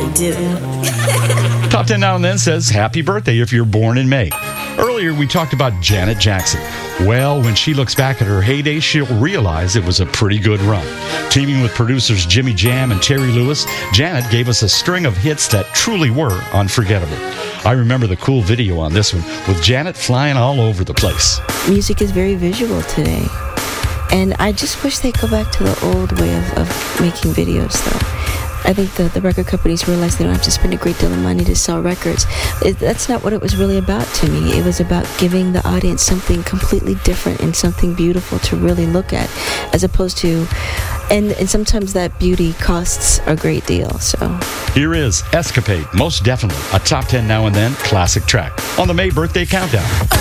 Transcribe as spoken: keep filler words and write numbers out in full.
do. Top ten Now and Then says happy birthday if you're born in May. Earlier, we talked about Janet Jackson. Well, when she looks back at her heyday, she'll realize it was a pretty good run. Teaming with producers Jimmy Jam and Terry Lewis, Janet gave us a string of hits that truly were unforgettable. I remember the cool video on this one with Janet flying all over the place. Music is very visual today. And I just wish they'd go back to the old way of, of making videos, though. I think the, the record companies realize they don't have to spend a great deal of money to sell records. It, that's not what it was really about to me. It was about giving the audience something completely different and something beautiful to really look at, as opposed to, and, and sometimes that beauty costs a great deal. So here is Escapade, most definitely a Top ten Now and Then classic track on the May Birthday Countdown.